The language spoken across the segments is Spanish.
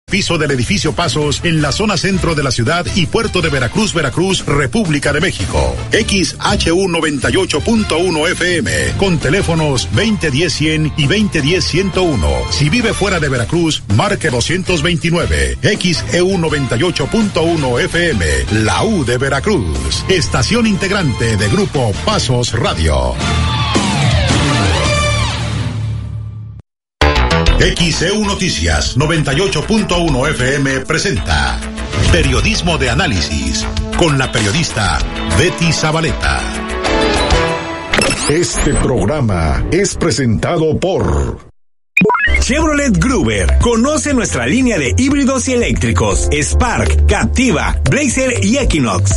Piso del edificio Pasos en la zona centro de la ciudad y puerto de Veracruz, República de México. XHU 98.1 FM con teléfonos 2010-100 y 2010-101. Si vive fuera de Veracruz, marque 229. XEU 98.1 FM, la U de Veracruz. Estación integrante de Grupo Pasos Radio. XEU Noticias 98.1 FM presenta Periodismo de Análisis con la periodista Betty Zabaleta. Este programa es presentado por Chevrolet Gruber. Conoce nuestra línea de híbridos y eléctricos: Spark, Captiva, Blazer y Equinox.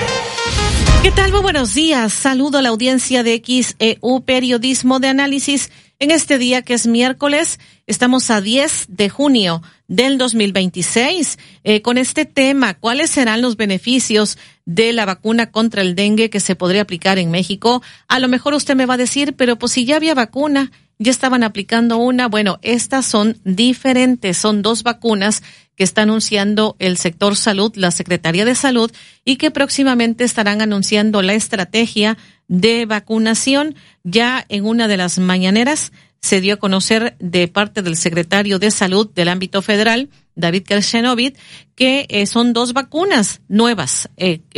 ¿Qué tal? Muy buenos días. Saludo a la audiencia de XEU Periodismo de Análisis. En este día que es miércoles, estamos a 10 de junio del 2026, con este tema: ¿cuáles serán los beneficios de la vacuna contra el dengue que se podría aplicar en México? A lo mejor usted me va a decir, pero pues si ya había vacuna, ya estaban aplicando una. Bueno, estas son diferentes, son dos vacunas que está anunciando el sector salud, la Secretaría de Salud, y que próximamente estarán anunciando la estrategia de vacunación. Ya en una de las mañaneras se dio a conocer de parte del secretario de Salud del ámbito federal, David Kershenovit, que son dos vacunas nuevas,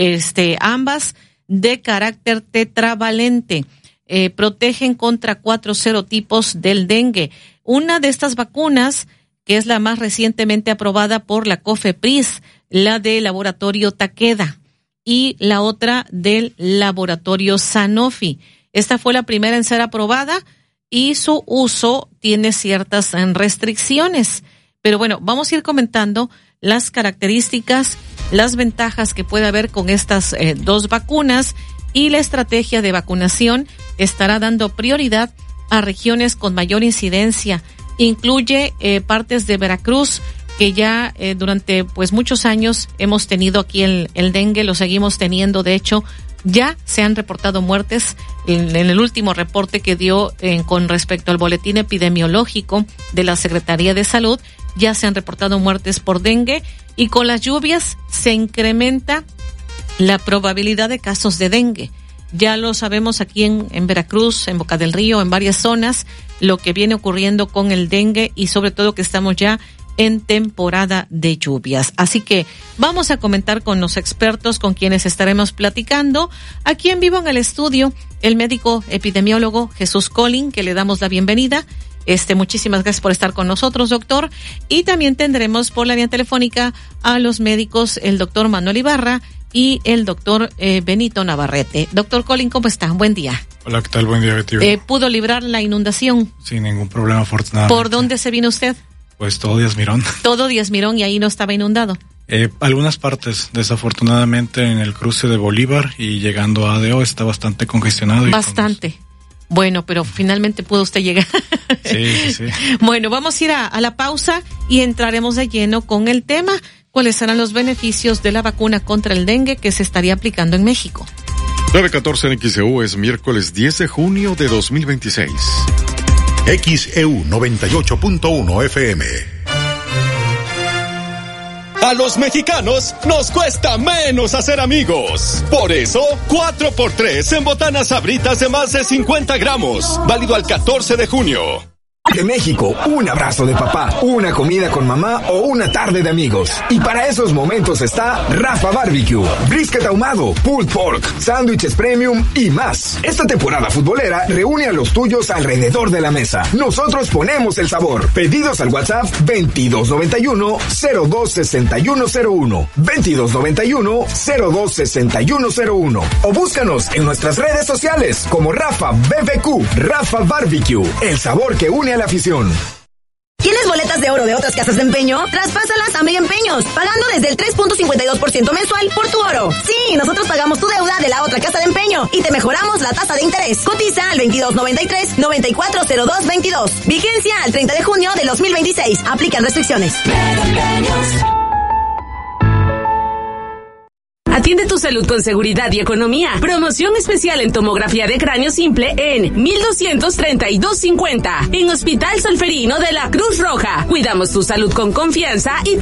ambas de carácter tetravalente. Protegen contra 4 serotipos del dengue. Una de estas vacunas, que es la más recientemente aprobada por la COFEPRIS, la del laboratorio Takeda, y la otra del laboratorio Sanofi. Esta fue la primera en ser aprobada y su uso tiene ciertas restricciones. Pero bueno, vamos a ir comentando las características, las ventajas que puede haber con estas dos vacunas, y la estrategia de vacunación estará dando prioridad a regiones con mayor incidencia. Incluye partes de Veracruz, que ya durante pues muchos años hemos tenido aquí el dengue, lo seguimos teniendo. De hecho, ya se han reportado muertes en el último reporte que dio con respecto al boletín epidemiológico de la Secretaría de Salud. Ya se han reportado muertes por dengue, y con las lluvias se incrementa la probabilidad de casos de dengue. Ya lo sabemos aquí en Veracruz, en Boca del Río, en varias zonas, lo que viene ocurriendo con el dengue, y sobre todo que estamos ya en temporada de lluvias. Así que vamos a comentar con los expertos con quienes estaremos platicando. Aquí en vivo en el estudio, el médico epidemiólogo Jesús Collin, que le damos la bienvenida. Muchísimas gracias por estar con nosotros, doctor. Y también tendremos por la línea telefónica a los médicos, el doctor Manuel Ibarra y el doctor Benito Navarrete. Doctor Collin, ¿cómo está? Buen día. Hola, ¿qué tal? Buen día, Betty. ¿Pudo librar la inundación? Sin ningún problema, afortunadamente. ¿Por dónde se vino usted? Pues todo Díaz Mirón. Todo Díaz Mirón, y ahí no estaba inundado. Algunas partes, desafortunadamente, en el cruce de Bolívar y llegando a ADO está bastante congestionado. Bastante. Bueno, pero finalmente pudo usted llegar. Sí. Bueno, vamos a ir a la pausa y entraremos de lleno con el tema: ¿cuáles serán los beneficios de la vacuna contra el dengue que se estaría aplicando en México? 9:14 en XEU, es miércoles 10 de junio de 2026. XEU 98.1 FM. A los mexicanos nos cuesta menos hacer amigos. Por eso, 4x3 en botanas Sabritas de más de 50 gramos. Válido al 14 de junio. De México, un abrazo de papá, una comida con mamá o una tarde de amigos. Y para esos momentos está Rafa Barbecue, brisket ahumado, pulled pork, sándwiches premium y más. Esta temporada futbolera reúne a los tuyos alrededor de la mesa. Nosotros ponemos el sabor. Pedidos al WhatsApp 2291-026101, 2291-026101, o búscanos en nuestras redes sociales como Rafa BBQ, Rafa Barbecue, el sabor que une a la afición. ¿Tienes boletas de oro de otras casas de empeño? Traspásalas a Mega Empeños, pagando desde el 3.52% mensual por tu oro. Sí, nosotros pagamos tu deuda de la otra casa de empeño y te mejoramos la tasa de interés. Cotiza al 2293-940222. Vigencia al 30 de junio de 2026. Aplican restricciones. Mega Empeños. Atiende tu salud con seguridad y economía. Promoción especial en tomografía de cráneo simple en 1,232.50 en Hospital Solferino de la Cruz Roja. Cuidamos tu salud con confianza y